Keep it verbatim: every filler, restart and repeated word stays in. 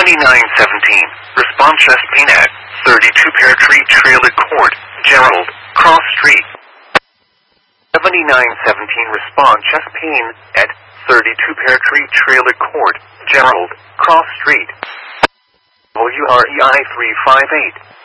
seventy-nine seventeen, respond chest pain at thirty-two Pear Tree Trail at Court, Gerald, Cross Street. seventy-nine seventeen, respond chest pain at thirty-two Pear Tree Trail at Court, Gerald, Cross Street. W R E I three five eight.